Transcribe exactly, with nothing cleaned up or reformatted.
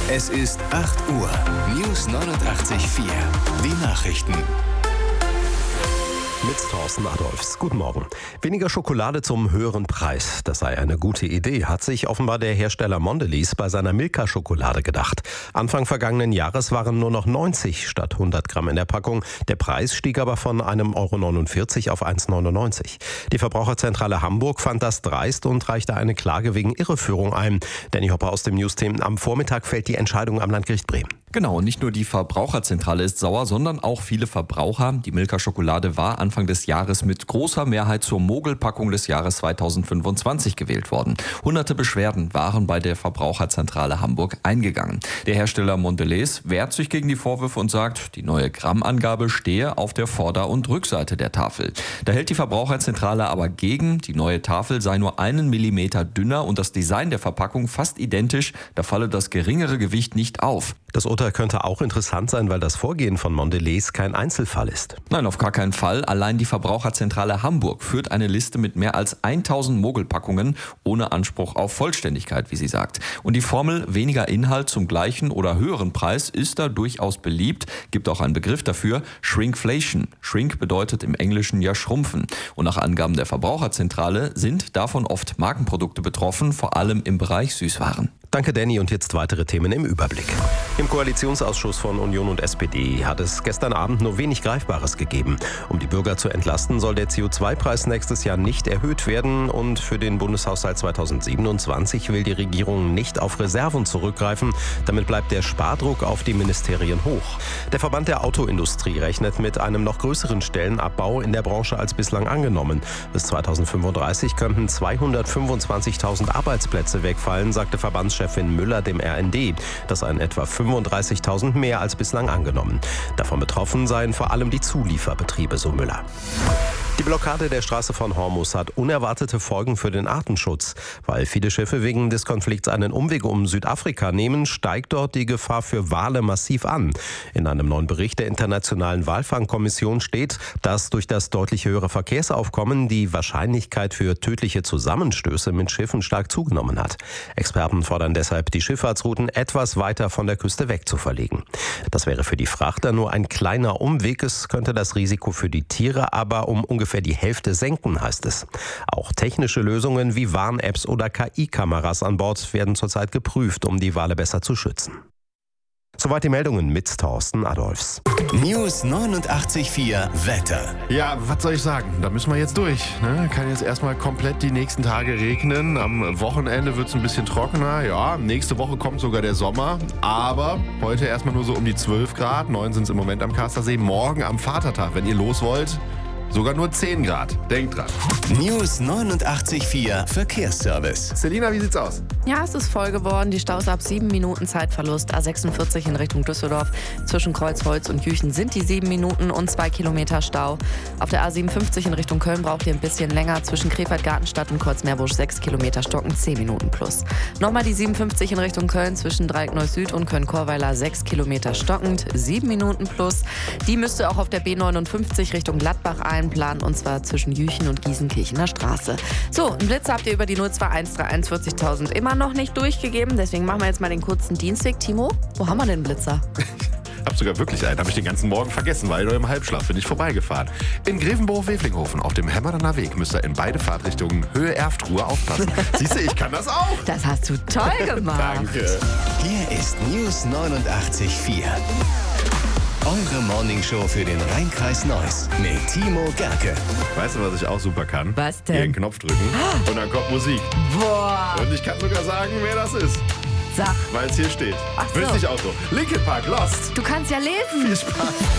Es ist acht Uhr. News neunundachtzig Komma vier. Die Nachrichten. Mit Thorsten Adolfs. Guten Morgen. Weniger Schokolade zum höheren Preis. Das sei eine gute Idee, hat sich offenbar der Hersteller Mondelez bei seiner Milka-Schokolade gedacht. Anfang vergangenen Jahres waren nur noch neunzig statt hundert Gramm in der Packung. Der Preis stieg aber von einem Euro neunundvierzig auf eins neunundneunzig. Die Verbraucherzentrale Hamburg fand das dreist und reichte eine Klage wegen Irreführung ein. Danny Hopper aus dem Newsteam. Am Vormittag fällt die Entscheidung am Landgericht Bremen. Genau, nicht nur die Verbraucherzentrale ist sauer, sondern auch viele Verbraucher. Die Milka-Schokolade war Anfang des Jahres mit großer Mehrheit zur Mogelpackung des Jahres zweitausendfünfundzwanzig gewählt worden. Hunderte Beschwerden waren bei der Verbraucherzentrale Hamburg eingegangen. Der Hersteller Mondelez wehrt sich gegen die Vorwürfe und sagt, die neue Grammangabe stehe auf der Vorder- und Rückseite der Tafel. Da hält die Verbraucherzentrale aber gegen, die neue Tafel sei nur einen Millimeter dünner und das Design der Verpackung fast identisch, da falle das geringere Gewicht nicht auf. Das Urteil könnte auch interessant sein, weil das Vorgehen von Mondelez kein Einzelfall ist. Nein, auf gar keinen Fall. Allein die Verbraucherzentrale Hamburg führt eine Liste mit mehr als tausend Mogelpackungen ohne Anspruch auf Vollständigkeit, wie sie sagt. Und die Formel weniger Inhalt zum gleichen oder höheren Preis ist da durchaus beliebt. Gibt auch einen Begriff dafür, Shrinkflation. Shrink bedeutet im Englischen ja schrumpfen. Und nach Angaben der Verbraucherzentrale sind davon oft Markenprodukte betroffen, vor allem im Bereich Süßwaren. Danke, Danny. Und jetzt weitere Themen im Überblick. Im Koalitionsausschuss von Union und S P D hat es gestern Abend nur wenig Greifbares gegeben. Um die Bürger zu entlasten, soll der C O zwei Preis nächstes Jahr nicht erhöht werden. Und für den Bundeshaushalt zweitausendsiebenundzwanzig will die Regierung nicht auf Reserven zurückgreifen. Damit bleibt der Spardruck auf die Ministerien hoch. Der Verband der Autoindustrie rechnet mit einem noch größeren Stellenabbau in der Branche als bislang angenommen. Bis zweitausendfünfunddreißig könnten zweihundertfünfundzwanzigtausend Arbeitsplätze wegfallen, sagte Verbandschefin Müller dem R N D. Das seien etwa fünfunddreißigtausend mehr als bislang angenommen. Davon betroffen seien vor allem die Zulieferbetriebe, so Müller. Die Blockade der Straße von Hormuz hat unerwartete Folgen für den Artenschutz. Weil viele Schiffe wegen des Konflikts einen Umweg um Südafrika nehmen, steigt dort die Gefahr für Wale massiv an. In einem neuen Bericht der Internationalen Walfangkommission steht, dass durch das deutlich höhere Verkehrsaufkommen die Wahrscheinlichkeit für tödliche Zusammenstöße mit Schiffen stark zugenommen hat. Experten fordern deshalb, die Schifffahrtsrouten etwas weiter von der Küste weg zu verlegen. Das wäre für die Frachter nur ein kleiner Umweg. Es könnte das Risiko für die Tiere aber um ungefähr die Hälfte senken, heißt es. Auch technische Lösungen wie Warn-Apps oder K I-Kameras an Bord werden zurzeit geprüft, um die Wale besser zu schützen. Soweit die Meldungen mit Thorsten Adolfs. News neunundachtzig Komma vier Wetter. Ja, was soll ich sagen? Da müssen wir jetzt durch. Ne? Kann jetzt erstmal komplett die nächsten Tage regnen. Am Wochenende wird es ein bisschen trockener. Ja, nächste Woche kommt sogar der Sommer. Aber heute erstmal nur so um die zwölf Grad. neun sind es im Moment am Kastersee. Morgen am Vatertag, wenn ihr los wollt, sogar nur zehn Grad. Denkt dran. News neunundachtzig Komma vier Verkehrsservice. Selina, wie sieht's aus? Ja, es ist voll geworden. Die Staus ab sieben Minuten Zeitverlust. A sechsundvierzig in Richtung Düsseldorf. Zwischen Kreuzholz und Jüchen sind die sieben Minuten und zwei Kilometer Stau. Auf der A siebenundfünfzig in Richtung Köln braucht ihr ein bisschen länger. Zwischen Krefeld-Gartenstadt und Kreuzmeerbusch sechs Kilometer Stocken, zehn Minuten plus. Nochmal die siebenundfünfzig in Richtung Köln. Zwischen Dreieckneuss-Süd und Köln-Chorweiler sechs Kilometer stockend, sieben Minuten plus. Die müsste auch auf der B neunundfünfzig Richtung Gladbach einplanen. Und zwar zwischen Jüchen und Gießenkirchener Straße. So, einen Blitz habt ihr über die null zwei eins drei eins vierzigtausend immer noch nicht durchgegeben. Deswegen machen wir jetzt mal den kurzen Dienstweg. Timo, wo haben wir den Blitzer? Hab sogar wirklich einen. Habe ich den ganzen Morgen vergessen, weil nur im Halbschlaf bin ich vorbeigefahren. In Grevenbroich-Weflinghofen auf dem Hemmerdaner Weg müsst ihr in beide Fahrtrichtungen Höhe Erftruhe aufpassen. Siehst du, ich kann das auch. Das hast du toll gemacht. Danke. Hier ist News neunundachtzig Komma vier. Eure Morningshow für den Rheinkreis Neuss mit Timo Gerke. Weißt du, was ich auch super kann? Was denn? Hier einen Knopf drücken und dann kommt Musik. Boah. Und ich kann sogar sagen, wer das ist. Sag. Weil es hier steht. Ach so. Willst nicht auch so? Linkin Park, Lost. Du kannst ja lesen. Viel Spaß.